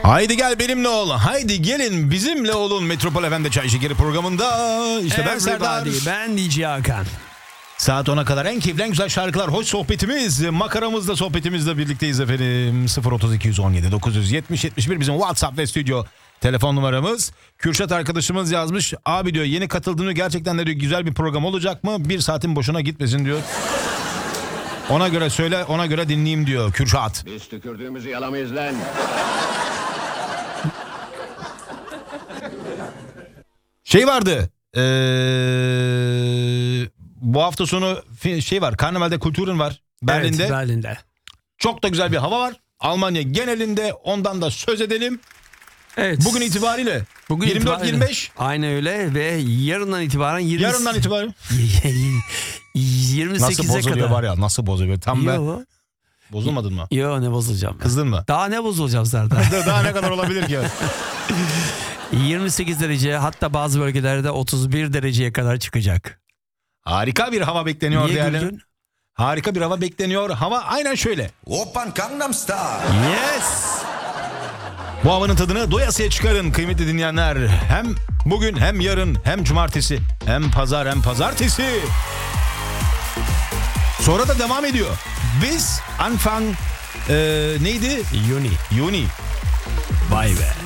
Haydi gel benimle ol. Haydi gelin bizimle olun. Metropol FM'de Çay Şekeri programında. İşte ben Serdar. Ben DJ Hakan. Saat 10'a kadar en keyifli, en güzel şarkılar, hoş sohbetimiz, makaramızla, sohbetimizle birlikteyiz efendim. 03217 970 71 bizim WhatsApp ve stüdyo telefon numaramız. Kürşat arkadaşımız yazmış. Abi diyor, yeni katıldığını gerçekten de diyor, güzel bir program olacak mı? Bir saatin boşuna gitmesin diyor. Ona göre söyle, ona göre dinleyeyim diyor Kürşat. Biz tükürdüğümüzü yalamayız lan. Şey vardı. Bu hafta sonu şey var. Karnaval'de Kulturen var. Berlin'de. Evet, Berlin'de. Çok da güzel bir hava var. Almanya genelinde, ondan da söz edelim. Evet. Bugün itibariyle. Bugün 24-25. Aynen öyle ve yarından itibaren 28'e Nasıl bozuluyor kadar. var ya, nasıl bozuluyor. Tam ben. Yo. Bozulmadın mı? Yo, ne bozulacağım? Kızdın mı? Daha ne bozulacağım Serdar? Daha ne kadar olabilir ki? 28 derece, hatta bazı bölgelerde 31 dereceye kadar çıkacak. Harika bir hava bekleniyor Niye değerli. güldün? Harika bir hava bekleniyor. Hava aynen şöyle. Oppan Gangnam Style. Yes. Bu havanın tadını doyasıya çıkarın kıymetli dinleyenler. Hem bugün hem yarın hem cumartesi hem pazar hem pazartesi. Sonra da devam ediyor. Biz Anfang neydi? Juni. Juni. Vay be.